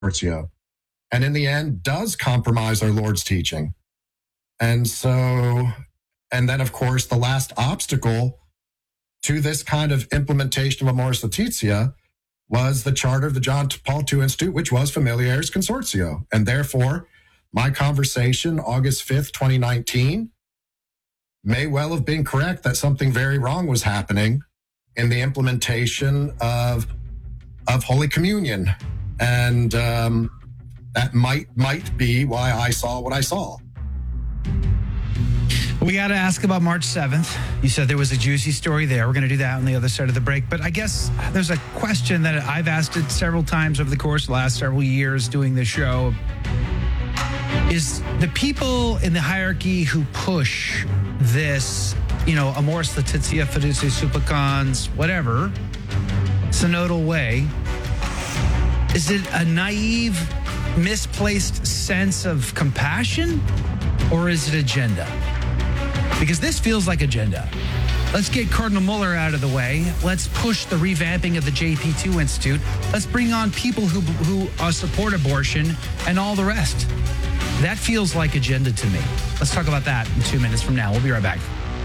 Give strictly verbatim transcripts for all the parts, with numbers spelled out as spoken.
consortia, and in the end does compromise our Lord's teaching. And so, and then of course, the last obstacle to this kind of implementation of Amoris Laetitia was the charter of the John Paul the Second Institute, which was Familiaris Consortio. And therefore, my conversation, August fifth, twenty nineteen, may well have been correct that something very wrong was happening in the implementation of, of Holy Communion. And um, that might might be why I saw what I saw. We got to ask about March seventh. You said there was a juicy story there. We're going to do that on the other side of the break. But I guess there's a question that I've asked it several times over the course of the last several years doing this show. Is the people in the hierarchy who push this, you know, Amoris Laetitia, Fiducia Supplicans, whatever, synodal way, is it a naive, misplaced sense of compassion, or is it agenda? Because this feels like agenda. Let's get Cardinal Muller out of the way. Let's push the revamping of the J P two Institute. Let's bring on people who who uh, support abortion and all the rest. That feels like agenda to me. Let's talk about that in two minutes from now. We'll be right back.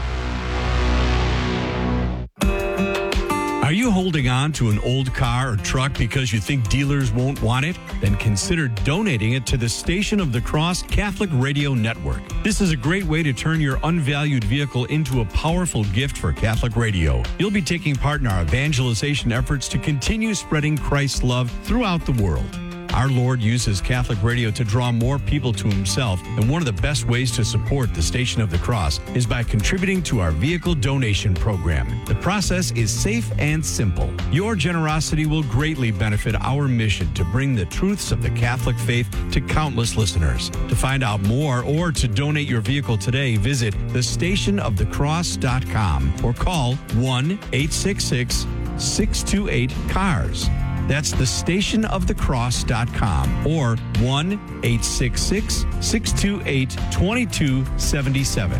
Are you holding on to an old car or truck because you think dealers won't want it? Then consider donating it to the Station of the Cross Catholic Radio Network. This is a great way to turn your unvalued vehicle into a powerful gift for Catholic radio. You'll be taking part in our evangelization efforts to continue spreading Christ's love throughout the world. Our Lord uses Catholic radio to draw more people to himself, and one of the best ways to support the Station of the Cross is by contributing to our vehicle donation program. The process is safe and simple. Your generosity will greatly benefit our mission to bring the truths of the Catholic faith to countless listeners. To find out more or to donate your vehicle today, visit the station of the cross dot com or call one eight six six, six two eight, C A R S. That's the station of the cross dot com or one eight six six, six two eight, two two seven seven.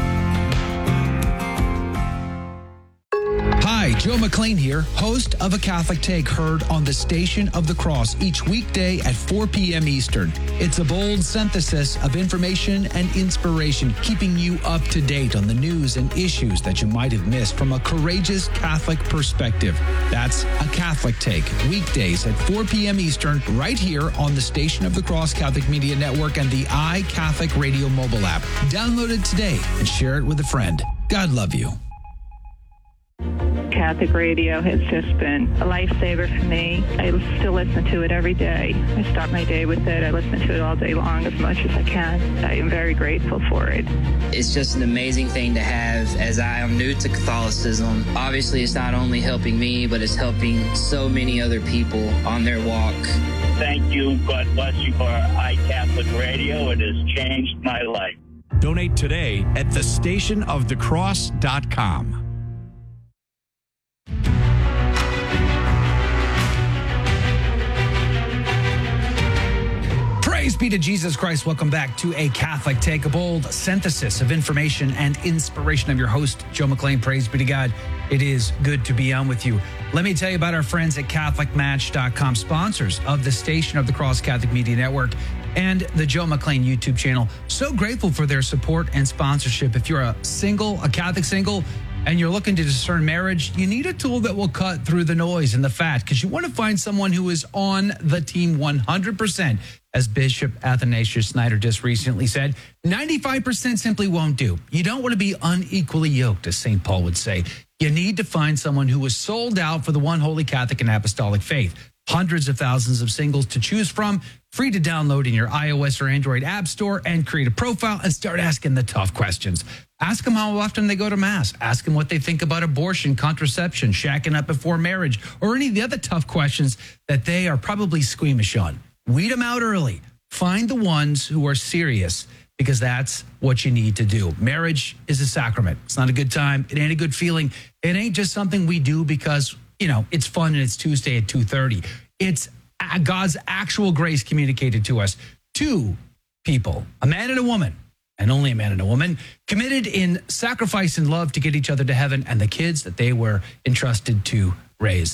Hi, Joe McLean here, host of A Catholic Take, heard on the Station of the Cross each weekday at four p.m. Eastern. It's a bold synthesis of information and inspiration, keeping you up to date on the news and issues that you might have missed from a courageous Catholic perspective. That's A Catholic Take, weekdays at four p.m. Eastern, right here on the Station of the Cross Catholic Media Network and the iCatholic Radio mobile app. Download it today and share it with a friend. God love you. Catholic radio has just been a lifesaver for me. I still listen to it every day. I start my day with it. I listen to it all day long as much as I can. I am very grateful for it. It's just an amazing thing to have as I am new to Catholicism. Obviously, it's not only helping me, but it's helping so many other people on their walk. Thank you. God bless you for iCatholic Radio. It has changed my life. Donate today at the station of the cross dot com. Praise be to Jesus Christ. Welcome back to A Catholic Take, a bold synthesis of information and inspiration. I'm your host, Joe McLean. Praise be to God. It is good to be on with you. Let me tell you about our friends at Catholic Match dot com, sponsors of the Station of the Cross Catholic Media Network and the Joe McLean YouTube channel. So grateful for their support and sponsorship. If you're a single, a Catholic single, and you're looking to discern marriage, you need a tool that will cut through the noise and the fat, because you want to find someone who is on the team one hundred percent. As Bishop Athanasius Snyder just recently said, ninety-five percent simply won't do. You don't want to be unequally yoked, as Saint Paul would say. You need to find someone who is sold out for the one holy Catholic and apostolic faith. Hundreds of thousands of singles to choose from, free to download in your iOS or Android app store, and create a profile and start asking the tough questions. Ask them how often they go to Mass. Ask them what they think about abortion, contraception, shacking up before marriage, or any of the other tough questions that they are probably squeamish on. Weed them out early. Find the ones who are serious, because that's what you need to do. Marriage is a sacrament. It's not a good time. It ain't a good feeling. It ain't just something we do because, you know, it's fun and it's Tuesday at two thirty. It's God's actual grace communicated to us. Two people, a man and a woman, and only a man and a woman, committed in sacrifice and love to get each other to heaven and the kids that they were entrusted to raise.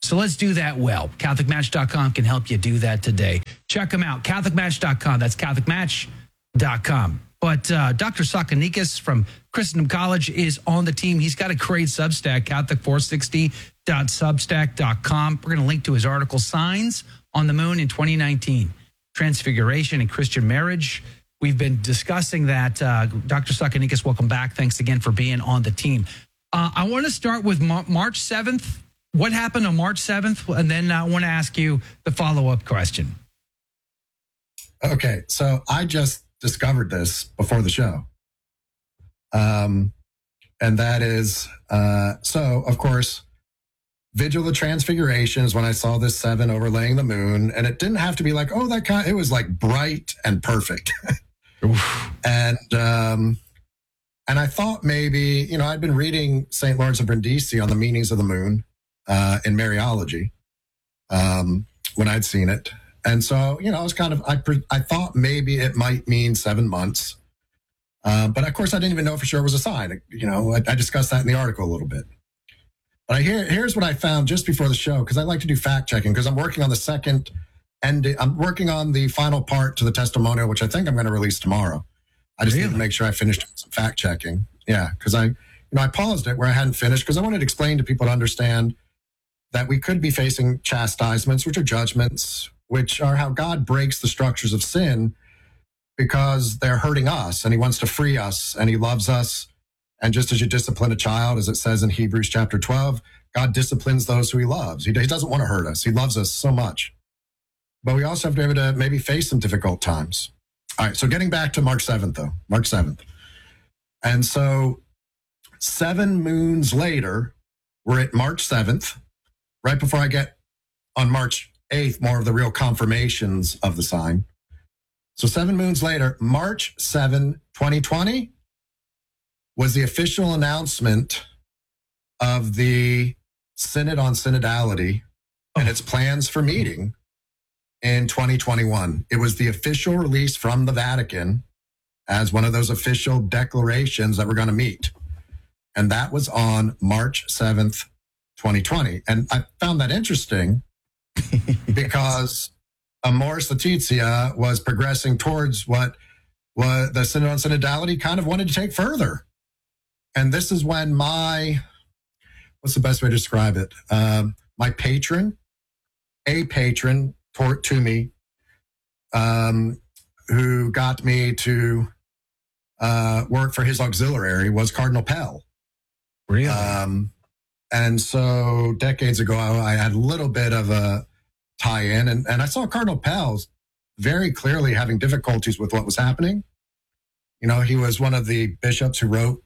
So let's do that well. Catholic Match dot com can help you do that today. Check them out, Catholic Match dot com. That's Catholic Match dot com. But uh, Doctor Sakanikis from Christendom College is on the team. He's got a great Substack, Catholic four sixty dot substack dot com. We're going to link to his article, Signs on the Moon in twenty nineteen, Transfiguration and Christian Marriage. We've been discussing that. Uh, Doctor Sakanikis, welcome back. Thanks again for being on the team. Uh, I want to start with Mar- March seventh. What happened on March seventh? And then I want to ask you the follow-up question. Okay, so I just discovered this before the show. Um, and that is, uh, so of course, Vigil of the Transfiguration is when I saw this seven overlaying the moon. And it didn't have to be like, oh, that kind, it was like bright and perfect. and, um, and I thought maybe, you know, I'd been reading Saint Lawrence of Brindisi on the meanings of the moon, uh, in Mariology, um, when I'd seen it. And so, you know, I was kind of, I, I thought maybe it might mean seven months. Uh, but of course, I didn't even know for sure it was a sign. You know, I, I discussed that in the article a little bit. But I hear, here's what I found just before the show, because I like to do fact checking, because I'm working on the second, and I'm working on the final part to the testimonial, which I think I'm going to release tomorrow. I just really? need to make sure I finished some fact checking. Yeah, because I, you know, I paused it where I hadn't finished, because I wanted to explain to people to understand that we could be facing chastisements, which are judgments, which are how God breaks the structures of sin because they're hurting us, and he wants to free us, and he loves us. And just as you discipline a child, as it says in Hebrews chapter twelve, God disciplines those who he loves. He, he doesn't want to hurt us. He loves us so much. But we also have to be able to maybe face some difficult times. All right, so getting back to March seventh, though, March seventh. And so seven moons later, we're at March seventh, right before I get on March eighth, more of the real confirmations of the sign. So seven moons later, March seventh, twenty twenty, was the official announcement of the Synod on Synodality and its plans for meeting in twenty twenty-one. It was the official release from the Vatican as one of those official declarations that we're going to meet. And that was on March seventh, twenty twenty. And I found that interesting because Amoris Laetitia was progressing towards what, what the Synod on Synodality kind of wanted to take further. And this is when my, what's the best way to describe it? Um, my patron, a patron to, to me, um, who got me to uh, work for his auxiliary was Cardinal Pell. Really? Um, and so decades ago, I, I had a little bit of a tie-in, and, and I saw Cardinal Pell very clearly having difficulties with what was happening. You know, he was one of the bishops who wrote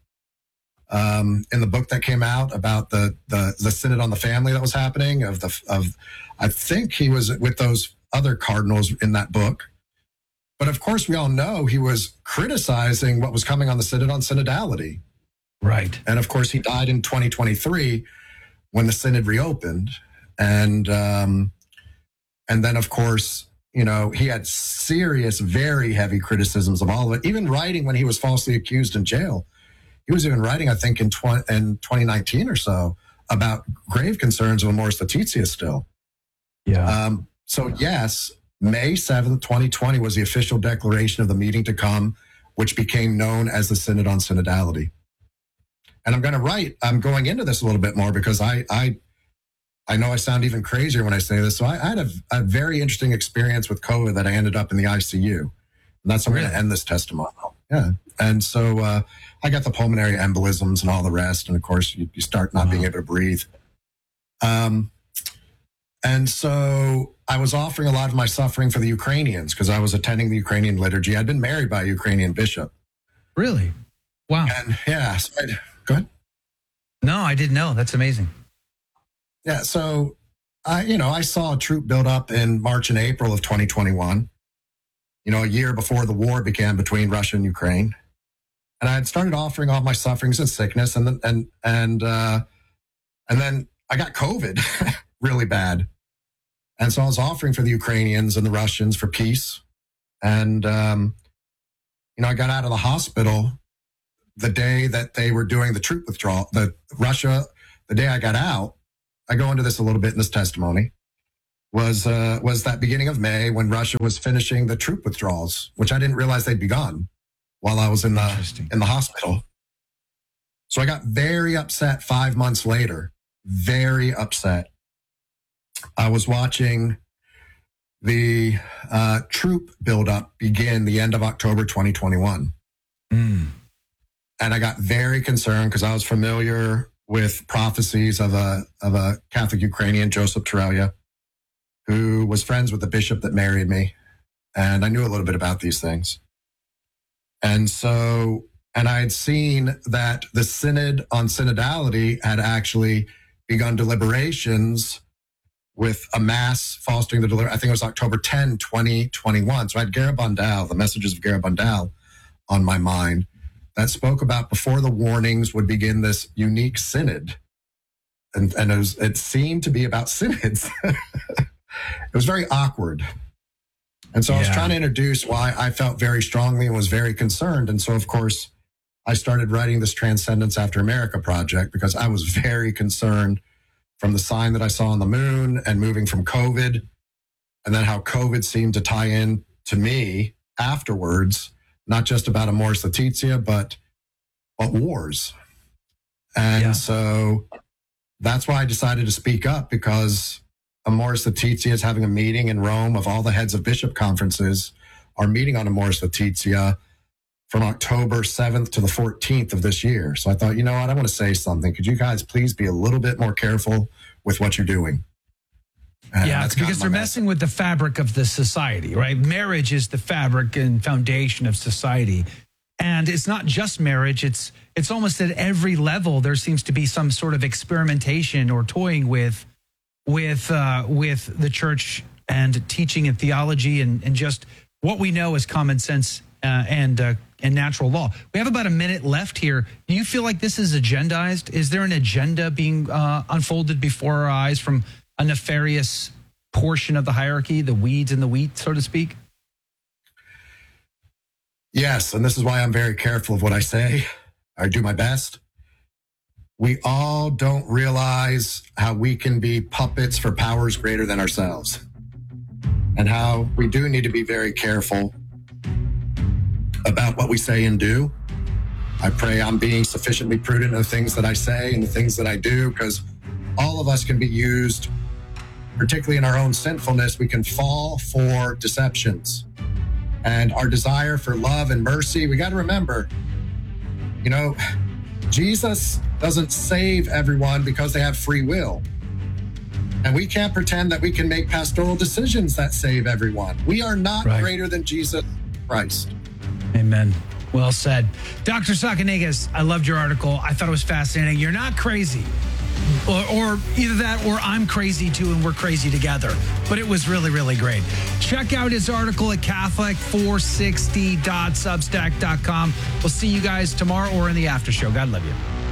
um, in the book that came out about the, the, the Synod on the Family that was happening of the, of, I think he was with those other cardinals in that book. But of course, we all know he was criticizing what was coming on the Synod on Synodality. Right. And of course, he died in twenty twenty-three when the Synod reopened. And, um, and then of course, you know, he had serious, very heavy criticisms of all of it, even writing when he was falsely accused in jail. He was even writing, I think, in, twenty, in twenty nineteen or so about grave concerns of Amoris Laetitia still. Yeah. Um, so, yes, May seventh, twenty twenty was the official declaration of the meeting to come, which became known as the Synod on Synodality. And I'm going to write, I'm going into this a little bit more because I I, I know I sound even crazier when I say this. So I, I had a, a very interesting experience with COVID that I ended up in the I C U. And that's how I'm going to end this testimonial. Yeah. And so uh, I got the pulmonary embolisms and all the rest. And of course, you, you start not wow. being able to breathe. Um, and so I was offering a lot of my suffering for the Ukrainians because I was attending the Ukrainian liturgy. I'd been married by a Ukrainian bishop. Really? Wow. And yeah, so I'd, go ahead. No, I didn't know. That's amazing. Yeah. So I, you know, I saw a troop build up in March and April of twenty twenty-one, you know, a year before the war began between Russia and Ukraine. And I had started offering all my sufferings and sickness, and then and and uh, and then I got COVID really bad, and so I was offering for the Ukrainians and the Russians for peace. And um, you know, I got out of the hospital the day that they were doing the troop withdrawal. The Russia, the day I got out, I go into this a little bit in this testimony, was uh, was that beginning of May when Russia was finishing the troop withdrawals, which I didn't realize they'd begun while I was in the in the hospital. So I got very upset five months later, very upset. I was watching the uh, troop buildup begin the end of October twenty twenty-one. Mm. And I got very concerned because I was familiar with prophecies of a of a Catholic Ukrainian, Joseph Terelya, who was friends with the bishop that married me. And I knew a little bit about these things. And so, and I had seen that the Synod on Synodality had actually begun deliberations with a mass fostering the deliver. I think it was October tenth, twenty twenty-one. So I had Garabandal, the messages of Garabandal on my mind that spoke about before the warnings would begin this unique synod. And, and it, was, it seemed to be about synods. It was very awkward. And so yeah. I was trying to introduce why I felt very strongly and was very concerned. And so, of course, I started writing this Transcendence After America project because I was very concerned from the sign that I saw on the moon and moving from COVID, and then how COVID seemed to tie in to me afterwards, not just about Amoris Laetitia, but, but wars. And yeah. so that's why I decided to speak up, because Amoris Laetitia is having a meeting in Rome of all the heads of bishop conferences are meeting on Amoris Laetitia from October seventh to the fourteenth of this year. So I thought, you know what, I want to say something. Could you guys please be a little bit more careful with what you're doing? And yeah, it's because they're messing with the fabric of the society, right? Marriage is the fabric and foundation of society. And it's not just marriage. It's it's almost at every level there seems to be some sort of experimentation or toying with with uh, with the church and teaching and theology and, and just what we know as common sense uh, and uh, and natural law. We have about a minute left here. Do you feel like this is agendized? Is there an agenda being uh, unfolded before our eyes from a nefarious portion of the hierarchy, the weeds and the wheat, so to speak? Yes, and this is why I'm very careful of what I say. I do my best. We all don't realize how we can be puppets for powers greater than ourselves, and how we do need to be very careful about what we say and do. I pray I'm being sufficiently prudent in the things that I say and the things that I do, because all of us can be used, particularly in our own sinfulness. We can fall for deceptions. And our desire for love and mercy, we got to remember, you know, Jesus doesn't save everyone because they have free will. And we can't pretend that we can make pastoral decisions that save everyone. We are not right. greater than Jesus Christ. Amen. Well said. Doctor Sakanigas, I loved your article. I thought it was fascinating. You're not crazy. Or, or either that or I'm crazy too and we're crazy together. But it was really, really great. Check out his article at Catholic four sixty dot substack dot com. We'll see you guys tomorrow or in the after show. God love you.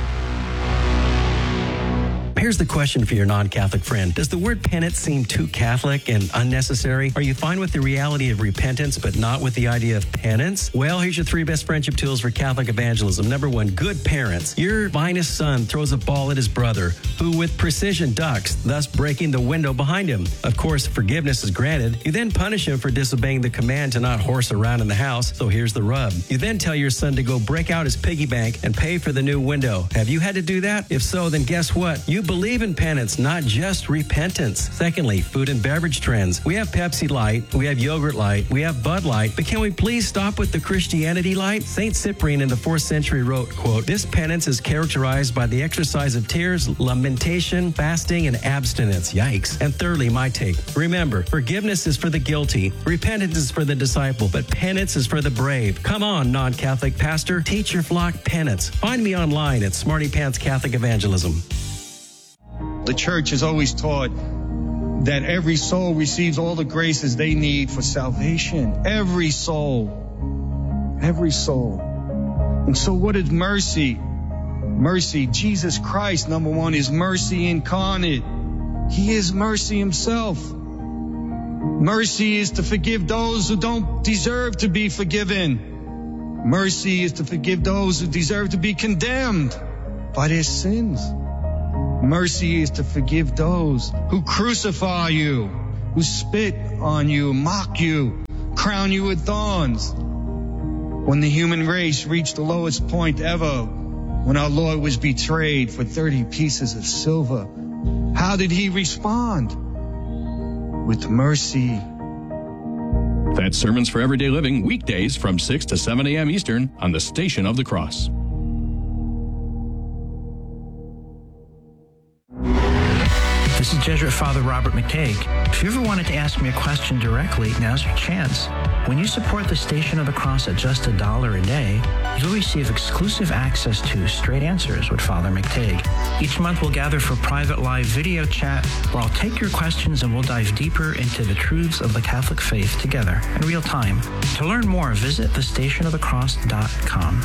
Here's the question for your non-Catholic friend. Does the word penance seem too Catholic and unnecessary? Are you fine with the reality of repentance, but not with the idea of penance? Well, here's your three best friendship tools for Catholic evangelism. Number one, good parents. Your finest son throws a ball at his brother, who with precision ducks, thus breaking the window behind him. Of course, forgiveness is granted. You then punish him for disobeying the command to not horse around in the house. So here's the rub. You then tell your son to go break out his piggy bank and pay for the new window. Have you had to do that? If so, then guess what? You believe in penance, not just repentance. Secondly, food and beverage trends. We have Pepsi Light, we have Yogurt Light, we have Bud Light, but can we please stop with the Christianity Light? Saint Cyprian in the fourth century wrote, quote, "This penance is characterized by the exercise of tears, lamentation, fasting, and abstinence." Yikes. And thirdly, my take. Remember, forgiveness is for the guilty, repentance is for the disciple, but penance is for the brave. Come on, non-Catholic pastor, teach your flock penance. Find me online at Smarty Pants Catholic Evangelism. The church has always taught that every soul receives all the graces they need for salvation. Every soul. Every soul. And so what is mercy? Mercy, Jesus Christ, number one, is mercy incarnate. He is mercy himself. Mercy is to forgive those who don't deserve to be forgiven. Mercy is to forgive those who deserve to be condemned by their sins. Mercy is to forgive those who crucify you, who spit on you, mock you, crown you with thorns. When the human race reached the lowest point ever, when our Lord was betrayed for thirty pieces of silver, how did he respond? With mercy. That's Sermons for Everyday Living, weekdays from six to seven a.m. Eastern on the Station of the Cross. This is Jesuit Father Robert McTague. If you ever wanted to ask me a question directly, now's your chance. When you support the Station of the Cross at just a dollar a day, you'll receive exclusive access to Straight Answers with Father McTague. Each month we'll gather for private live video chat where I'll take your questions and we'll dive deeper into the truths of the Catholic faith together in real time. To learn more, visit the station of the cross dot com.